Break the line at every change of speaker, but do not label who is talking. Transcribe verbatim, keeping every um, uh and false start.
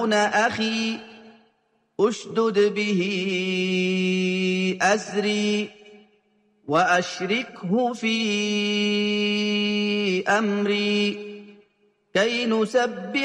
أخي أشدد به أزري وأشركه في أمري كي نسبح